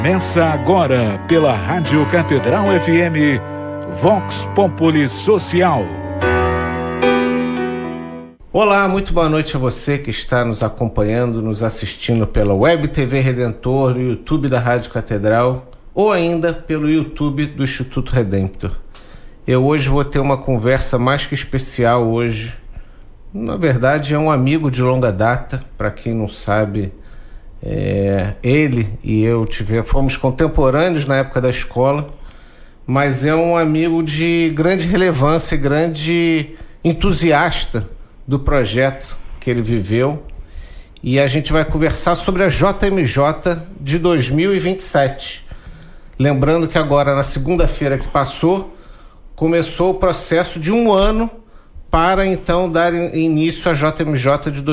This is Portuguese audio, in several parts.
Começa agora pela Rádio Catedral FM, Vox Populi Social. Olá, muito boa noite a você que está nos acompanhando, nos assistindo pela Web TV Redentor, no YouTube da Rádio Catedral ou ainda pelo YouTube do Instituto Redemptor. Eu hoje vou ter uma conversa mais que especial hoje. Na verdade é um amigo de longa data, para quem não sabe, ele e eu fomos contemporâneos na época da escola, mas é um amigo de grande relevância e grande entusiasta do projeto que ele viveu, e a gente vai conversar sobre a JMJ de 2027. Lembrando que agora, na segunda-feira que passou, começou o processo de um ano para então dar início à JMJ de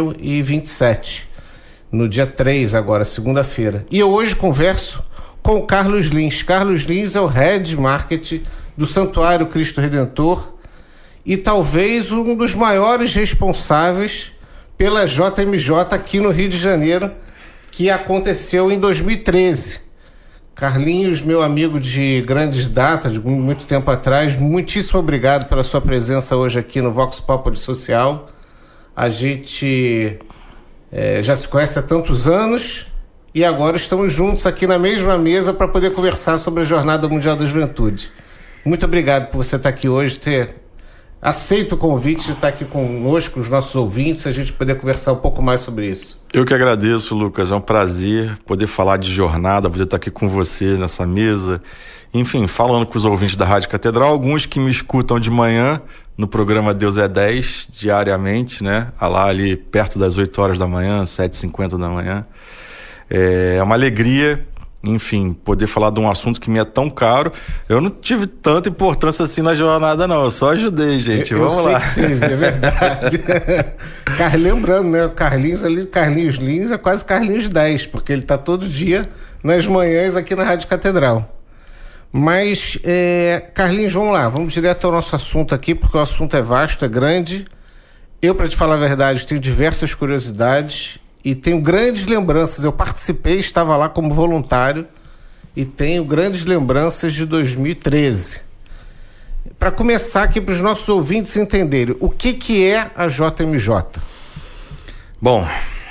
2027. No dia 3 agora, segunda-feira. E eu hoje converso com o Carlos Lins. Carlos Lins é o Head Marketing do Santuário Cristo Redentor e talvez um dos maiores responsáveis pela JMJ aqui no Rio de Janeiro, que aconteceu em 2013. Carlinhos, meu amigo de grandes datas, de muito tempo atrás, muitíssimo obrigado pela sua presença hoje aqui no Vox Populi Social. A gente já se conhece há tantos anos e agora estamos juntos aqui na mesma mesa para poder conversar sobre a Jornada Mundial da Juventude. Muito obrigado por você estar aqui hoje, ter aceito o convite de estar aqui conosco, os nossos ouvintes, a gente poder conversar um pouco mais sobre isso. Eu que agradeço, Lucas, é um prazer poder falar de jornada, poder estar aqui com você nessa mesa, enfim, falando com os ouvintes da Rádio Catedral, alguns que me escutam de manhã no programa Deus é 10, diariamente, né, lá ali perto das 8 horas da manhã, 7h50 da manhã. É uma alegria, enfim, poder falar de um assunto que me é tão caro. Eu não tive tanta importância assim na jornada, não. Eu só ajudei, gente. Vamos lá. Teve, é verdade. Lembrando, né? O Carlinhos Lins é quase Carlinhos 10, porque ele está todo dia nas manhãs aqui na Rádio Catedral. Mas, Carlinhos, vamos lá. Vamos direto ao nosso assunto aqui, porque o assunto é vasto, é grande. Eu, para te falar a verdade, tenho diversas curiosidades e tenho grandes lembranças. Eu participei, estava lá como voluntário e tenho grandes lembranças de 2013. Para começar aqui para os nossos ouvintes entenderem, o que é a JMJ? Bom,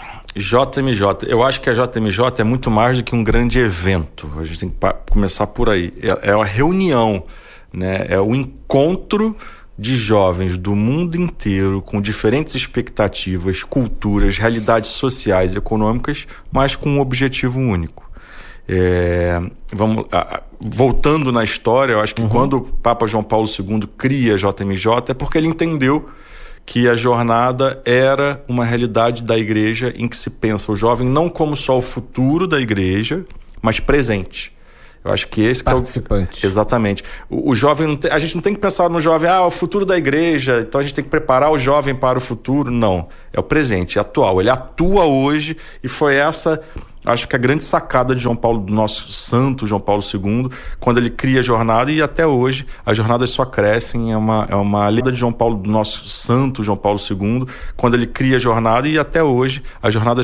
JMJ, eu acho que a JMJ é muito mais do que um grande evento. A gente tem que começar por aí. É uma reunião, né? É o encontro de jovens do mundo inteiro com diferentes expectativas, culturas, realidades sociais e econômicas, mas com um objetivo único. Voltando na história, eu acho que quando o Papa João Paulo II cria a JMJ é porque ele entendeu que a jornada era uma realidade da igreja em que se pensa o jovem não como só o futuro da igreja, mas presente. Eu acho que esse participante. Que é exatamente. O jovem, a gente não tem que pensar no jovem, o futuro da igreja, então a gente tem que preparar o jovem para o futuro. Não, é o presente, é atual. Ele atua hoje e foi essa, acho que a grande sacada de João Paulo, do nosso santo João Paulo II, quando ele cria a jornada, e até hoje as jornadas só crescem. É uma lei de João Paulo, do nosso santo João Paulo II, quando ele cria a jornada, e até hoje as jornadas